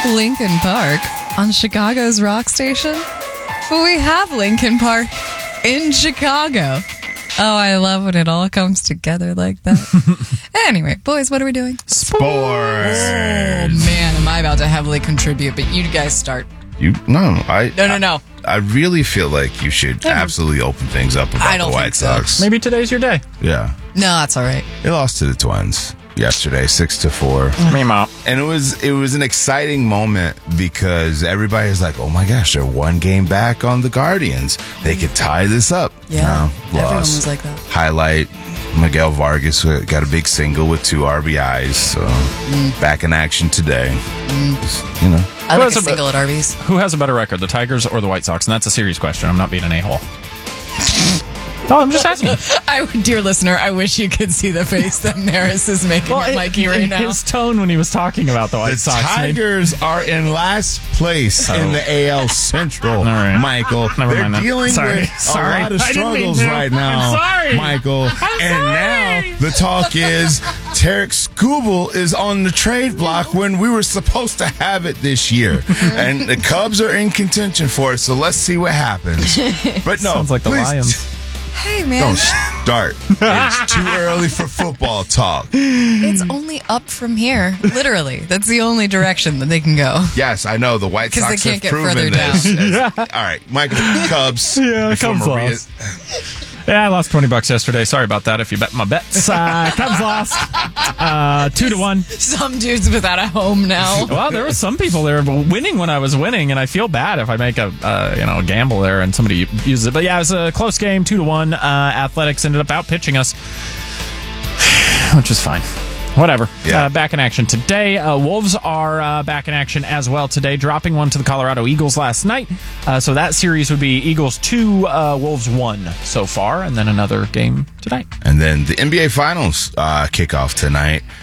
Lincoln Park on Chicago's rock station? We have Lincoln Park in Chicago. Oh, I love when it all comes together like that. Anyway, boys, what are we doing? Sports. Oh, man, am I about to heavily contribute, but you guys start. No. I really feel like you should absolutely open things up about the White Sox. Maybe today's your day. Yeah. No, that's all right. They lost to the Twins yesterday, 6-4. Meanwhile. And it was an exciting moment because everybody's like, oh my gosh, they're one game back on the Guardians. They could tie this up. Yeah, No, everyone lost. was like that. Highlight, Miguel Vargas got a big single with 2 RBIs. So back in action today. You know. I like a single at Arby's. Who has a better record, the Tigers or the White Sox? And that's a serious question. I'm not being an a-hole. No, I'm just asking. Dear listener, I wish you could see the face that Maris is making at Mikey right now. His tone when he was talking about the White The Sox. Tigers are in last place in the AL Central, All right. Michael. Never They're mind that. dealing with a lot of I didn't mean struggles to. right now, I'm sorry. Michael. Now the talk is Tarek Skubal is on the trade block when we were supposed to have it this year. And the Cubs are in contention for it, so let's see what happens. But no, Sounds like the please Lions. Hey, man. Don't start. It's too early for football talk. It's only up from here. Literally. That's the only direction that they can go. Yes, I know. The White 'Cause they Sox can't have get proven further this. down. All right, Michael, Cubs. Yeah, the Cubs former lost. Yeah, I lost $20 yesterday. Sorry about that if you bet my bets. Cubs lost 2-1. Some dude's without a home now. Well, there were some people there winning when I was winning, and I feel bad if I make a gamble there and somebody uses it. But yeah, it was a close game, 2-1. Athletics ended up outpitching us, which was fine. Whatever. Yeah. Back in action today. Wolves are back in action as well today, dropping one to the Colorado Eagles last night. So that series would be Eagles 2, Wolves 1 so far, and then another game tonight. And then the NBA Finals kick off tonight.